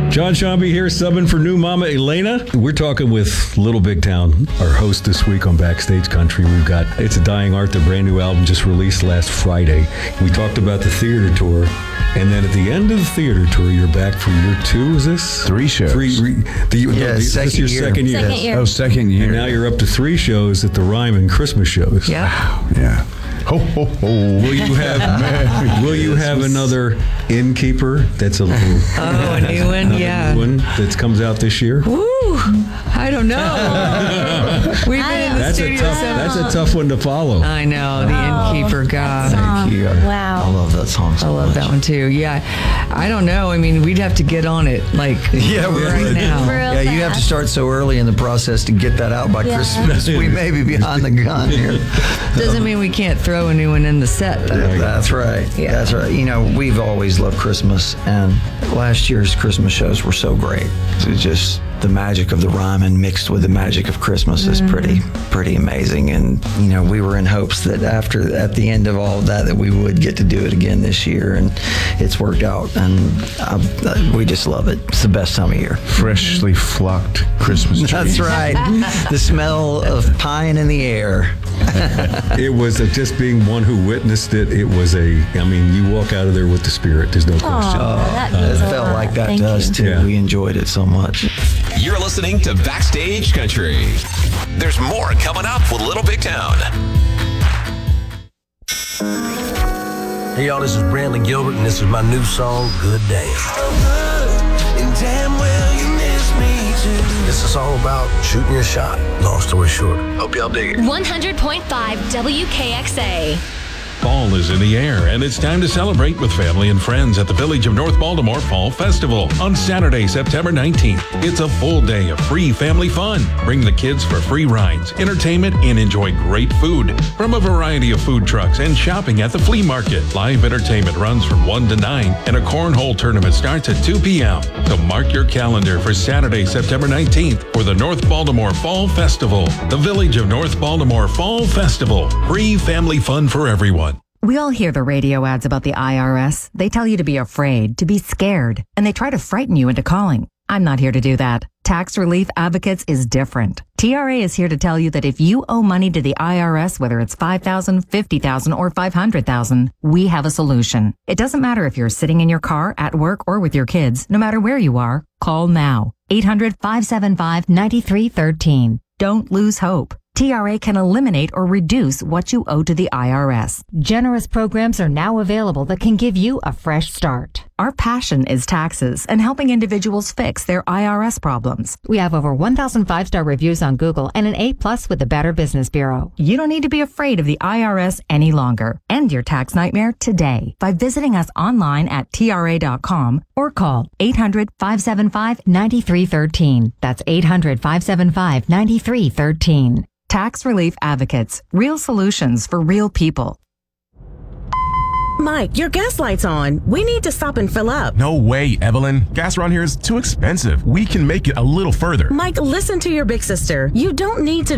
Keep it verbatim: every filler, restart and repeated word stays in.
John Shambi here, subbing for new mama Elena. We're talking with Little Big Town, our host this week on Backstage Country. We've got It's a Dying Art, the brand new album just released last Friday. We talked about the theater tour. And then at the end of the theater tour, you're back for year two, is this? Three shows. Three, re, the, yeah, no, the, second this is your year. second year. Second year. Oh, second year. And now you're up to three shows at the Ryman Christmas shows. Yeah. Wow, yeah. Ho, ho, ho. Will you have Will you have another Innkeeper that's a little Oh, a new one, another yeah. new one that comes out this year? Woo! I don't know. We've been in the That's a studio tough so that's a long. tough one to follow. I know, the Oh, Innkeeper, God. Thank you. Wow. I love that song so I love much. that one too. Yeah. I don't know. I mean, we'd have to get on it like Yeah, we right would. now. Real Yeah, you have to fast. start so early in the process to get that out by Yeah. Christmas. We may be behind the gun here. Doesn't mean we can't throw a new one in the set, though. That's right. Yeah. That's right. You know, we've always loved Christmas, and last year's Christmas shows were so great. It's just the magic of the Ryman mixed with the magic of Christmas is pretty, pretty amazing. And you know, we were in hopes that after, at the end of all of that, that we would get to do it again this year, and it's worked out. And I, we just love it. It's the best time of year. Freshly flocked Christmas trees. That's right. The smell of pine in the air. It was a, just being one who witnessed it. It was a. I mean, you walk out of there with the spirit. There's no question. Oh, that It means a felt lot. like that Thank to us you. too. Yeah. We enjoyed it so much. You're listening to Backstage Country. There's more coming up with Little Big Town. Hey y'all, this is Brantley Gilbert, and this is my new song, Good Day. It's a song about shooting your shot, long story short. Hope y'all dig it. one hundred point five W K X A. Fall is in the air, and it's time to celebrate with family and friends at the Village of North Baltimore Fall Festival on Saturday, September nineteenth. It's a full day of free family fun. Bring the kids for free rides, entertainment, and enjoy great food from a variety of food trucks and shopping at the flea market. Live entertainment runs from one to nine, and a cornhole tournament starts at two p.m. So mark your calendar for Saturday, September nineteenth for the North Baltimore Fall Festival. The Village of North Baltimore Fall Festival. Free family fun for everyone. We all hear the radio ads about the I R S. They tell you to be afraid, to be scared, and they try to frighten you into calling. I'm not here to do that. Tax Relief Advocates is different. T R A is here to tell you that if you owe money to the I R S, whether it's five thousand dollars, fifty thousand dollars, or five hundred thousand dollars, we have a solution. It doesn't matter if you're sitting in your car, at work, or with your kids. No matter where you are, call now. eight hundred, five seven five, nine three one three. Don't lose hope. T R A can eliminate or reduce what you owe to the I R S. Generous programs are now available that can give you a fresh start. Our passion is taxes and helping individuals fix their I R S problems. We have over one thousand five-star reviews on Google and an A plus with the Better Business Bureau. You don't need to be afraid of the I R S any longer. End your tax nightmare today by visiting us online at T R A dot com or call eight hundred, five seven five, nine three one three. That's eight hundred, five seven five, nine three one three. Tax Relief Advocates. Real solutions for real people. Mike, your gas light's on. We need to stop and fill up. No way, Evelyn. Gas around here is too expensive. We can make it a little further. Mike, listen to your big sister. You don't need to